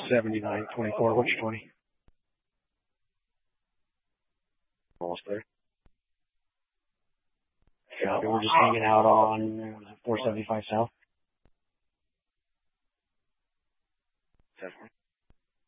7924. What's your 20? Almost there. Yeah, we're just hanging out on 475 South. Definitely.